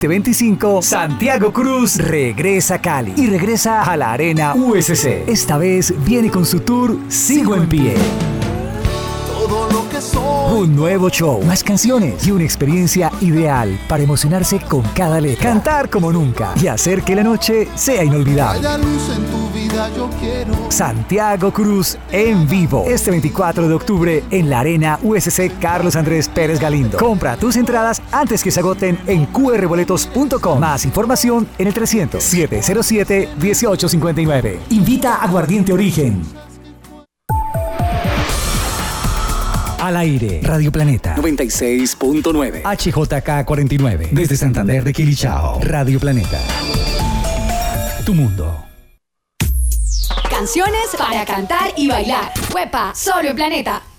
25, Santiago Cruz regresa a Cali y regresa a la Arena USC. Esta vez viene con su tour Sigo en Pie. Todo lo que soy. Un nuevo show, más canciones y una experiencia ideal para emocionarse con cada letra, cantar como nunca y hacer que la noche sea inolvidable. Haya luz en tu vida, yo quiero. Santiago Cruz en vivo, este 24 de octubre en la Arena USC Carlos Andrés Pérez Galindo. Compra tus entradas antes que se agoten en qrboletos.com. Más información en el 300-707-1859. Invita a Aguardiente Origen. Al aire, Radio Planeta 96.9, HJK 49, desde Santander de Quilichao. Radio Planeta, tu mundo. Canciones para cantar y bailar. ¡Huepa! Solo en Planeta.